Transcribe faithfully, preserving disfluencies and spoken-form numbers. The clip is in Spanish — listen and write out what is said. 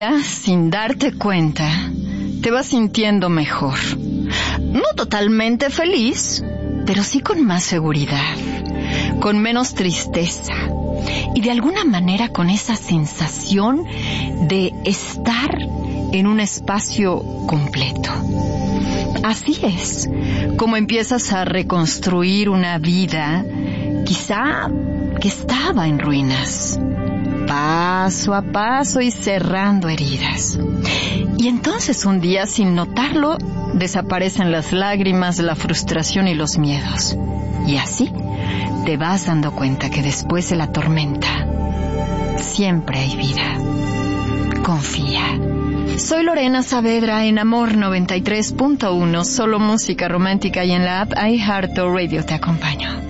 Sin darte cuenta, te vas sintiendo mejor. No totalmente feliz, pero sí con más seguridad, con menos tristeza y de alguna manera con esa sensación de estar en un espacio completo. Así es como empiezas a reconstruir una vida quizá que estaba en ruinas, paso a paso y cerrando heridas. Y entonces un día, sin notarlo, desaparecen las lágrimas, la frustración y los miedos. Y así te vas dando cuenta que después de la tormenta siempre hay vida. Confía. Soy Lorena Saavedra en Amor noventa y tres punto uno, solo música romántica, y en la app iHeartRadio te acompaño.